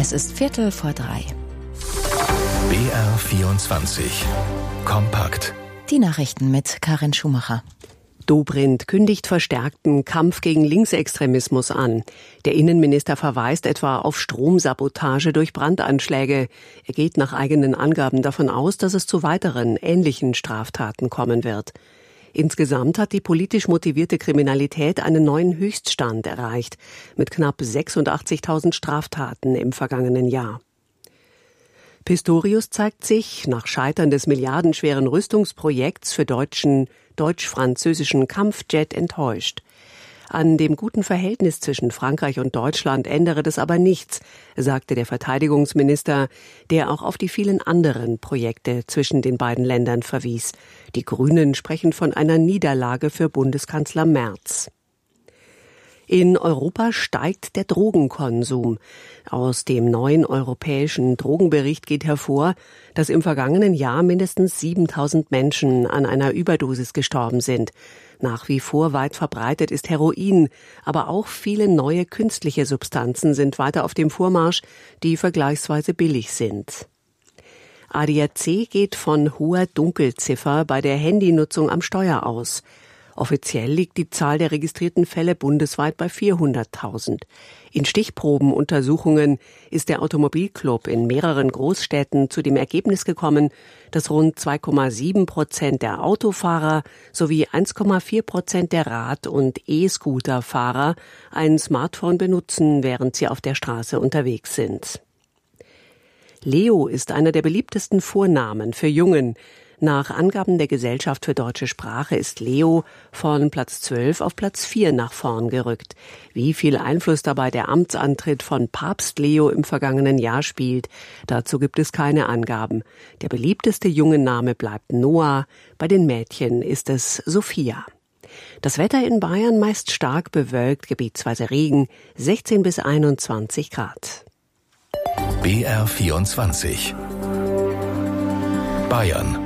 Es ist 2:15. BR24 Kompakt. Die Nachrichten mit Karin Schumacher. Dobrindt kündigt verstärkten Kampf gegen Linksextremismus an. Der Innenminister verweist etwa auf Stromsabotage durch Brandanschläge. Er geht nach eigenen Angaben davon aus, dass es zu weiteren ähnlichen Straftaten kommen wird. Insgesamt hat die politisch motivierte Kriminalität einen neuen Höchststand erreicht, mit knapp 86.000 Straftaten im vergangenen Jahr. Pistorius zeigt sich nach Scheitern des milliardenschweren Rüstungsprojekts für deutsch-französischen Kampfjet enttäuscht. An dem guten Verhältnis zwischen Frankreich und Deutschland ändere das aber nichts, sagte der Verteidigungsminister, der auch auf die vielen anderen Projekte zwischen den beiden Ländern verwies. Die Grünen sprechen von einer Niederlage für Bundeskanzler Merz. In Europa steigt der Drogenkonsum. Aus dem neuen europäischen Drogenbericht geht hervor, dass im vergangenen Jahr mindestens 7.000 Menschen an einer Überdosis gestorben sind. Nach wie vor weit verbreitet ist Heroin, aber auch viele neue künstliche Substanzen sind weiter auf dem Vormarsch, die vergleichsweise billig sind. ADAC geht von hoher Dunkelziffer bei der Handynutzung am Steuer aus. Offiziell liegt die Zahl der registrierten Fälle bundesweit bei 400.000. In Stichprobenuntersuchungen ist der Automobilclub in mehreren Großstädten zu dem Ergebnis gekommen, dass rund 2,7% der Autofahrer sowie 1,4% der Rad- und E-Scooter-Fahrer ein Smartphone benutzen, während sie auf der Straße unterwegs sind. Leo ist einer der beliebtesten Vornamen für Jungen. Nach Angaben der Gesellschaft für deutsche Sprache ist Leo von Platz 12 auf Platz 4 nach vorn gerückt. Wie viel Einfluss dabei der Amtsantritt von Papst Leo im vergangenen Jahr spielt, dazu gibt es keine Angaben. Der beliebteste Jungenname bleibt Noah, bei den Mädchen ist es Sophia. Das Wetter in Bayern meist stark bewölkt, gebietsweise Regen, 16 bis 21 Grad. BR24 Bayern.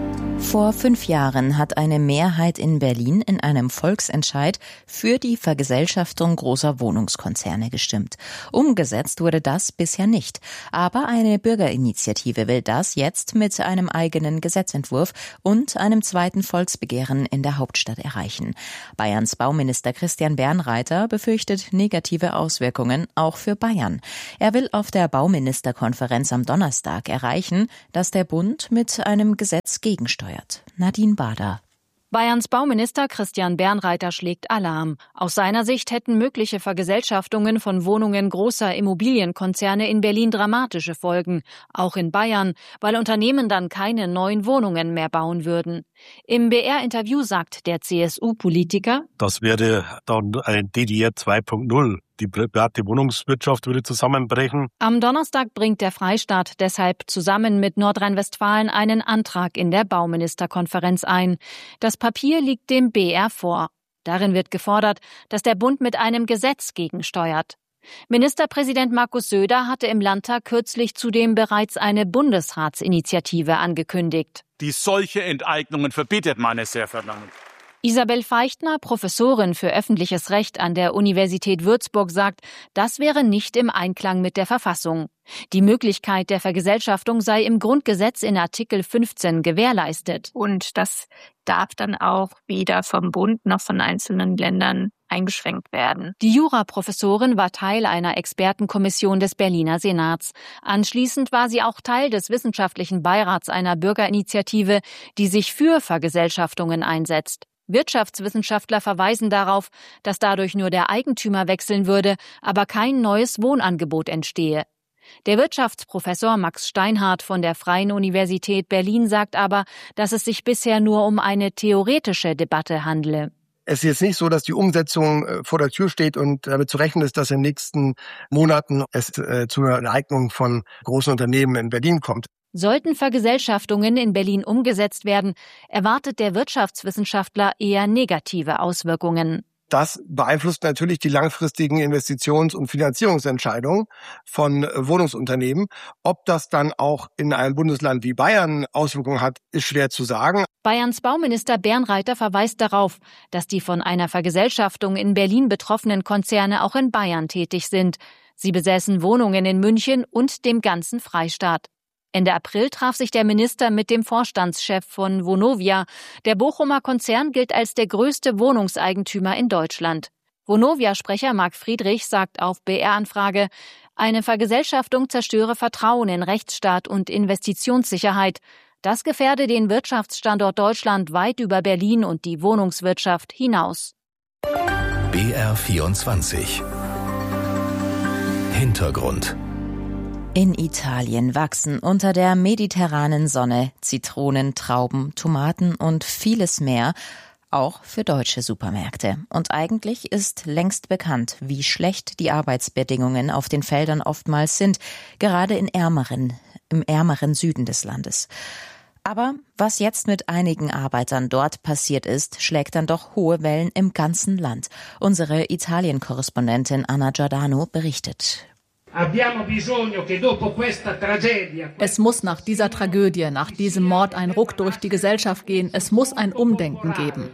Vor 5 Jahren hat eine Mehrheit in Berlin in einem Volksentscheid für die Vergesellschaftung großer Wohnungskonzerne gestimmt. Umgesetzt wurde das bisher nicht. Aber eine Bürgerinitiative will das jetzt mit einem eigenen Gesetzentwurf und einem zweiten Volksbegehren in der Hauptstadt erreichen. Bayerns Bauminister Christian Bernreiter befürchtet negative Auswirkungen auch für Bayern. Er will auf der Bauministerkonferenz am Donnerstag erreichen, dass der Bund mit einem Gesetz gegensteuert. Nadine Bader. Bayerns Bauminister Christian Bernreiter schlägt Alarm. Aus seiner Sicht hätten mögliche Vergesellschaftungen von Wohnungen großer Immobilienkonzerne in Berlin dramatische Folgen, auch in Bayern, weil Unternehmen dann keine neuen Wohnungen mehr bauen würden. Im BR-Interview sagt der CSU-Politiker: Das wäre dann ein DDR 2.0. Die private Wohnungswirtschaft würde zusammenbrechen. Am Donnerstag bringt der Freistaat deshalb zusammen mit Nordrhein-Westfalen einen Antrag in der Bauministerkonferenz ein. Das Papier liegt dem BR vor. Darin wird gefordert, dass der Bund mit einem Gesetz gegensteuert. Ministerpräsident Markus Söder hatte im Landtag kürzlich zudem bereits eine Bundesratsinitiative angekündigt. Die solche Enteignungen verbietet, meine sehr verehrten Damen und Herren. Isabel Feichtner, Professorin für öffentliches Recht an der Universität Würzburg, sagt, das wäre nicht im Einklang mit der Verfassung. Die Möglichkeit der Vergesellschaftung sei im Grundgesetz in Artikel 15 gewährleistet. Und das darf dann auch weder vom Bund noch von einzelnen Ländern eingeschränkt werden. Die Juraprofessorin war Teil einer Expertenkommission des Berliner Senats. Anschließend war sie auch Teil des wissenschaftlichen Beirats einer Bürgerinitiative, die sich für Vergesellschaftungen einsetzt. Wirtschaftswissenschaftler verweisen darauf, dass dadurch nur der Eigentümer wechseln würde, aber kein neues Wohnangebot entstehe. Der Wirtschaftsprofessor Max Steinhardt von der Freien Universität Berlin sagt aber, dass es sich bisher nur um eine theoretische Debatte handle. Es ist jetzt nicht so, dass die Umsetzung vor der Tür steht und damit zu rechnen ist, dass in den nächsten Monaten es zu einer Enteignung von großen Unternehmen in Berlin kommt. Sollten Vergesellschaftungen in Berlin umgesetzt werden, erwartet der Wirtschaftswissenschaftler eher negative Auswirkungen. Das beeinflusst natürlich die langfristigen Investitions- und Finanzierungsentscheidungen von Wohnungsunternehmen. Ob das dann auch in einem Bundesland wie Bayern Auswirkungen hat, ist schwer zu sagen. Bayerns Bauminister Bernreiter verweist darauf, dass die von einer Vergesellschaftung in Berlin betroffenen Konzerne auch in Bayern tätig sind. Sie besäßen Wohnungen in München und dem ganzen Freistaat. Ende April traf sich der Minister mit dem Vorstandschef von Vonovia. Der Bochumer Konzern gilt als der größte Wohnungseigentümer in Deutschland. Vonovia-Sprecher Marc Friedrich sagt auf BR-Anfrage, eine Vergesellschaftung zerstöre Vertrauen in Rechtsstaat und Investitionssicherheit. Das gefährde den Wirtschaftsstandort Deutschland weit über Berlin und die Wohnungswirtschaft hinaus. BR24 Hintergrund. In Italien wachsen unter der mediterranen Sonne Zitronen, Trauben, Tomaten und vieles mehr, auch für deutsche Supermärkte. Und eigentlich ist längst bekannt, wie schlecht die Arbeitsbedingungen auf den Feldern oftmals sind, gerade im ärmeren Süden des Landes. Aber was jetzt mit einigen Arbeitern dort passiert ist, schlägt dann doch hohe Wellen im ganzen Land. Unsere Italien-Korrespondentin Anna Giordano berichtet. Es muss nach dieser Tragödie, nach diesem Mord ein Ruck durch die Gesellschaft gehen. Es muss ein Umdenken geben.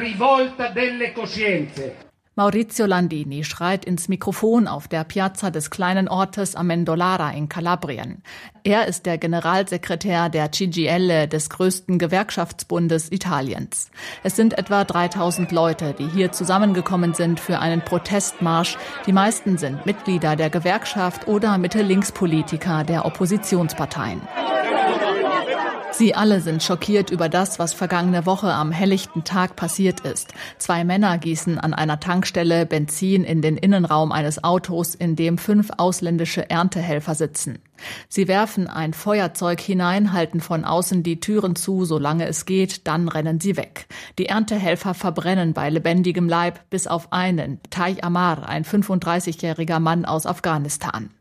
Maurizio Landini schreit ins Mikrofon auf der Piazza des kleinen Ortes Amendolara in Kalabrien. Er ist der Generalsekretär der CGIL, des größten Gewerkschaftsbundes Italiens. Es sind etwa 3000 Leute, die hier zusammengekommen sind für einen Protestmarsch. Die meisten sind Mitglieder der Gewerkschaft oder Mitte-Links-Politiker der Oppositionsparteien. Sie alle sind schockiert über das, was vergangene Woche am helllichten Tag passiert ist. 2 Männer gießen an einer Tankstelle Benzin in den Innenraum eines Autos, in dem 5 ausländische Erntehelfer sitzen. Sie werfen ein Feuerzeug hinein, halten von außen die Türen zu, solange es geht, dann rennen sie weg. Die Erntehelfer verbrennen bei lebendigem Leib, bis auf einen, Tay Amar, ein 35-jähriger Mann aus Afghanistan.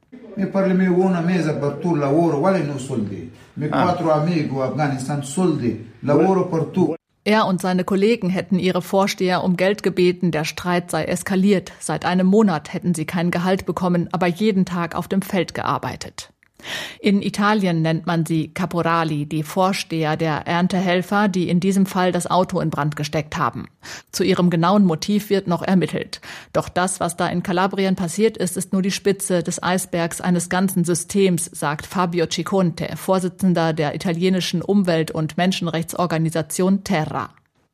Er und seine Kollegen hätten ihre Vorsteher um Geld gebeten, der Streit sei eskaliert. Seit einem Monat hätten sie kein Gehalt bekommen, aber jeden Tag auf dem Feld gearbeitet. In Italien nennt man sie Caporali, die Vorsteher der Erntehelfer, die in diesem Fall das Auto in Brand gesteckt haben. Zu ihrem genauen Motiv wird noch ermittelt. Doch das, was da in Kalabrien passiert ist nur die Spitze des Eisbergs eines ganzen Systems, sagt Fabio Ciconte, Vorsitzender der italienischen Umwelt- und Menschenrechtsorganisation Terra.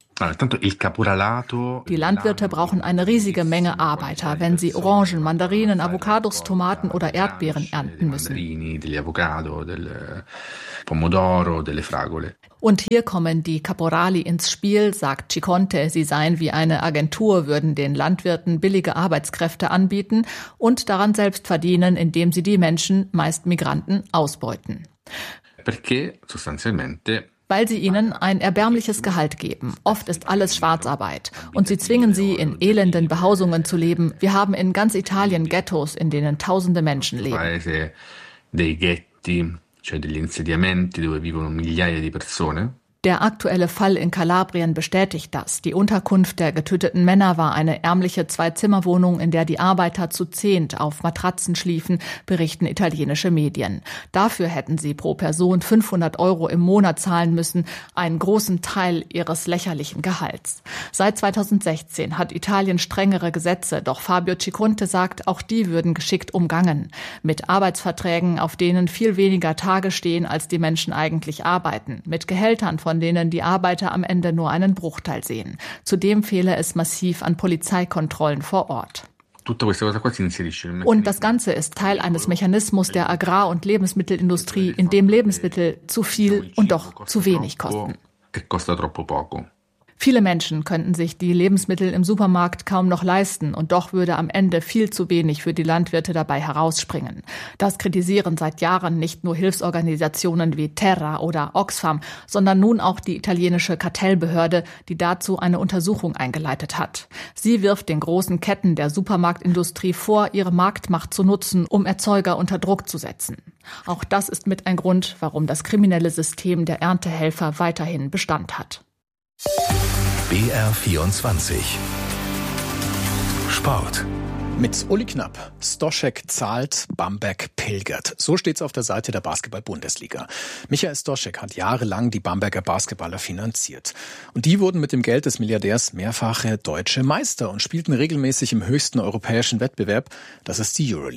Die Landwirte brauchen eine riesige Menge Arbeiter, wenn sie Orangen, Mandarinen, Avocados, Tomaten oder Erdbeeren ernten müssen. Und hier kommen die Caporali ins Spiel, sagt Ciconte. Sie seien wie eine Agentur, würden den Landwirten billige Arbeitskräfte anbieten und daran selbst verdienen, indem sie die Menschen, meist Migranten, ausbeuten. Weil sie ihnen ein erbärmliches Gehalt geben. Oft ist alles Schwarzarbeit. Und sie zwingen sie, in elenden Behausungen zu leben. Wir haben in ganz Italien Ghettos, in denen tausende Menschen leben. Der aktuelle Fall in Kalabrien bestätigt das. Die Unterkunft der getöteten Männer war eine ärmliche 2-Zimmer-Wohnung, in der die Arbeiter zu 10 auf Matratzen schliefen, berichten italienische Medien. Dafür hätten sie pro Person 500 € im Monat zahlen müssen, einen großen Teil ihres lächerlichen Gehalts. Seit 2016 hat Italien strengere Gesetze, doch Fabio Ciconte sagt, auch die würden geschickt umgangen. Mit Arbeitsverträgen, auf denen viel weniger Tage stehen, als die Menschen eigentlich arbeiten. Mit Gehältern, von denen die Arbeiter am Ende nur einen Bruchteil sehen. Zudem fehle es massiv an Polizeikontrollen vor Ort. Und das Ganze ist Teil eines Mechanismus der Agrar- und Lebensmittelindustrie, in dem Lebensmittel zu viel und doch zu wenig kosten. Viele Menschen könnten sich die Lebensmittel im Supermarkt kaum noch leisten und doch würde am Ende viel zu wenig für die Landwirte dabei herausspringen. Das kritisieren seit Jahren nicht nur Hilfsorganisationen wie Terra oder Oxfam, sondern nun auch die italienische Kartellbehörde, die dazu eine Untersuchung eingeleitet hat. Sie wirft den großen Ketten der Supermarktindustrie vor, ihre Marktmacht zu nutzen, um Erzeuger unter Druck zu setzen. Auch das ist mit ein Grund, warum das kriminelle System der Erntehelfer weiterhin Bestand hat. BR24 Sport. Mit Uli Knapp. Stoschek zahlt, Bamberg pilgert. So steht's auf der Seite der Basketball-Bundesliga. Michael Stoschek hat jahrelang die Bamberger Basketballer finanziert. Und die wurden mit dem Geld des Milliardärs mehrfache deutsche Meister und spielten regelmäßig im höchsten europäischen Wettbewerb. Das ist die Euroleague.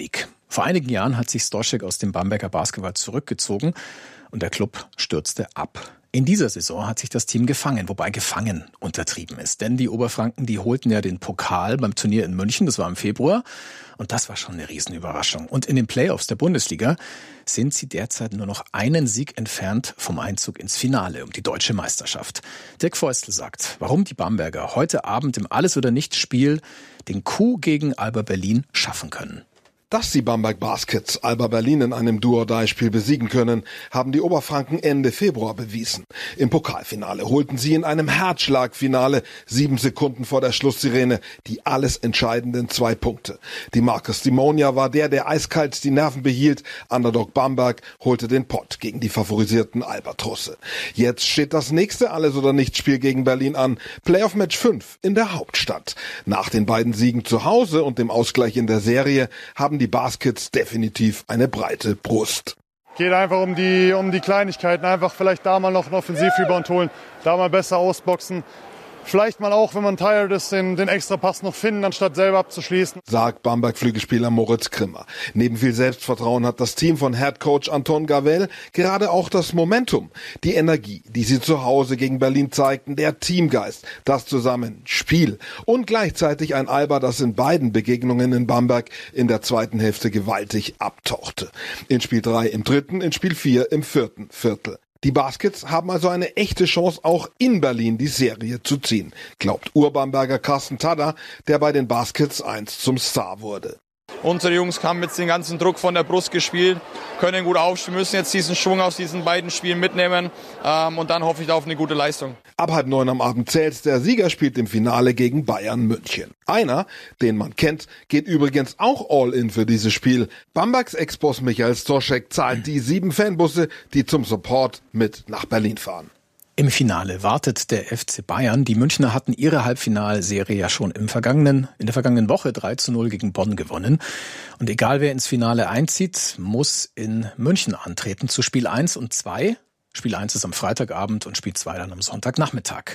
Vor einigen Jahren hat sich Stoschek aus dem Bamberger Basketball zurückgezogen und der Club stürzte ab. In dieser Saison hat sich das Team gefangen, wobei gefangen untertrieben ist. Denn die Oberfranken, die holten ja den Pokal beim Turnier in München, das war im Februar. Und das war schon eine Riesenüberraschung. Und in den Playoffs der Bundesliga sind sie derzeit nur noch einen Sieg entfernt vom Einzug ins Finale um die deutsche Meisterschaft. Dirk Feustel sagt, warum die Bamberger heute Abend im Alles-oder-Nichts-Spiel den Coup gegen Alba Berlin schaffen können. Dass die Bamberg Baskets Alba Berlin in einem Do-or-Die-Spiel besiegen können, haben die Oberfranken Ende Februar bewiesen. Im Pokalfinale holten sie in einem Herzschlagfinale 7 Sekunden vor der Schlusssirene die alles entscheidenden 2 Punkte. Die Marcus Dimonia war der eiskalt die Nerven behielt. Underdog Bamberg holte den Pott gegen die favorisierten Albatrosse. Jetzt steht das nächste Alles-oder-Nichts-Spiel gegen Berlin an. Playoff-Match 5 in der Hauptstadt. Nach den beiden Siegen zu Hause und dem Ausgleich in der Serie haben die Baskets definitiv eine breite Brust. Geht einfach um die Kleinigkeiten, einfach vielleicht da mal noch einen Offensivrebound holen, da mal besser ausboxen. Vielleicht mal auch, wenn man tired ist, den Extrapass noch finden, anstatt selber abzuschließen. Sagt Bamberg-Flügelspieler Moritz Grimmer. Neben viel Selbstvertrauen hat das Team von Headcoach Anton Gavel gerade auch das Momentum. Die Energie, die sie zu Hause gegen Berlin zeigten, der Teamgeist, das Zusammenspiel und gleichzeitig ein Alba, das in beiden Begegnungen in Bamberg in der zweiten Hälfte gewaltig abtauchte. In Spiel 3 im dritten, in Spiel 4 im vierten Viertel. Die Baskets haben also eine echte Chance, auch in Berlin die Serie zu ziehen, glaubt Urbamberger Carsten Tada, der bei den Baskets einst zum Star wurde. Unsere Jungs haben jetzt den ganzen Druck von der Brust gespielt, können gut aufstehen, müssen jetzt diesen Schwung aus diesen beiden Spielen mitnehmen und dann hoffe ich auf eine gute Leistung. Ab 8:30 am Abend zählt's, der Sieger spielt im Finale gegen Bayern München. Einer, den man kennt, geht übrigens auch all in für dieses Spiel. Bambergs Ex-Boss Michael Stoschek zahlt die 7 Fanbusse, die zum Support mit nach Berlin fahren. Im Finale wartet der FC Bayern. Die Münchner hatten ihre Halbfinalserie ja schon in der vergangenen Woche 3:0 gegen Bonn gewonnen. Und egal wer ins Finale einzieht, muss in München antreten zu Spiel 1 und 2. Spiel 1 ist am Freitagabend und Spiel 2 dann am Sonntagnachmittag.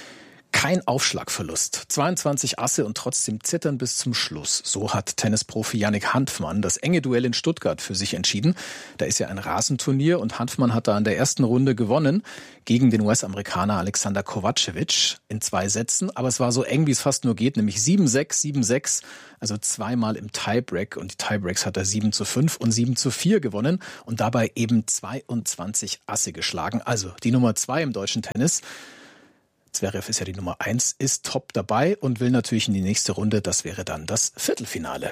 Kein Aufschlagverlust, 22 Asse und trotzdem zittern bis zum Schluss. So hat Tennisprofi Yannick Hanfmann das enge Duell in Stuttgart für sich entschieden. Da ist ja ein Rasenturnier und Hanfmann hat da in der ersten Runde gewonnen gegen den US-Amerikaner Alexander Kovacevic in 2 Sätzen. Aber es war so eng, wie es fast nur geht, nämlich 7-6, 7-6, also 2-mal im Tiebreak. Und die Tiebreaks hat er 7-5 und 7-4 gewonnen und dabei eben 22 Asse geschlagen. Also die Nummer 2 im deutschen Tennis. Zverev ist ja die Nummer 1, ist top dabei und will natürlich in die nächste Runde. Das wäre dann das Viertelfinale.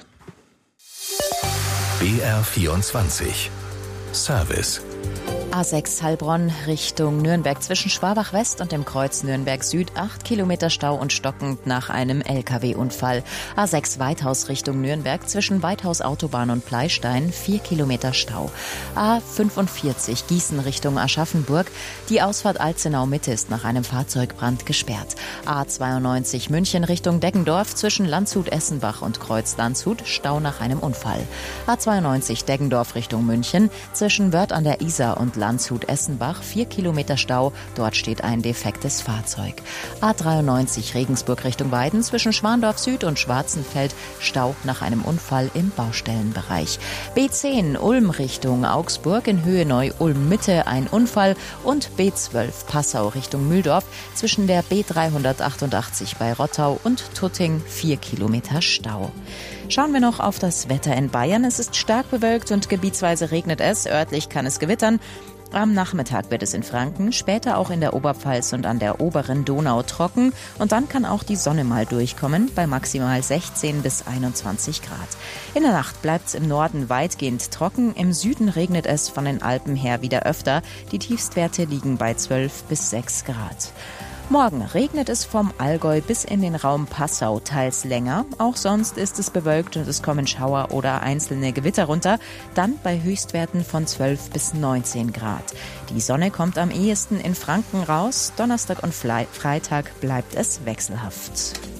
BR24 Service. A6 Heilbronn Richtung Nürnberg zwischen Schwabach West und dem Kreuz Nürnberg Süd 8 Kilometer Stau und stockend nach einem LKW-Unfall. A6 Weithaus Richtung Nürnberg zwischen Weithaus Autobahn und Pleistein 4 Kilometer Stau. A45 Gießen Richtung Aschaffenburg. Die Ausfahrt Alzenau Mitte ist nach einem Fahrzeugbrand gesperrt. A92 München Richtung Deggendorf zwischen Landshut-Essenbach und Kreuz Landshut Stau nach einem Unfall. A92 Deggendorf Richtung München zwischen Wörth an der Isar und Landshut-Essenbach 4 Kilometer Stau. Dort steht ein defektes Fahrzeug. A93 Regensburg Richtung Weiden zwischen Schwandorf Süd und Schwarzenfeld Stau nach einem Unfall im Baustellenbereich. B10 Ulm Richtung Augsburg in Höhe Neu-Ulm Mitte ein Unfall und B12 Passau Richtung Mühldorf zwischen der B388 bei Rottau und Tutting 4 Kilometer Stau. Schauen wir noch auf das Wetter in Bayern. Es ist stark bewölkt und gebietsweise regnet es. Örtlich kann es gewittern. Am Nachmittag wird es in Franken, später auch in der Oberpfalz und an der oberen Donau trocken. Und dann kann auch die Sonne mal durchkommen, bei maximal 16 bis 21 Grad. In der Nacht bleibt es im Norden weitgehend trocken. Im Süden regnet es von den Alpen her wieder öfter. Die Tiefstwerte liegen bei 12 bis 6 Grad. Morgen regnet es vom Allgäu bis in den Raum Passau teils länger. Auch sonst ist es bewölkt und es kommen Schauer oder einzelne Gewitter runter. Dann bei Höchstwerten von 12 bis 19 Grad. Die Sonne kommt am ehesten in Franken raus. Donnerstag und Freitag bleibt es wechselhaft.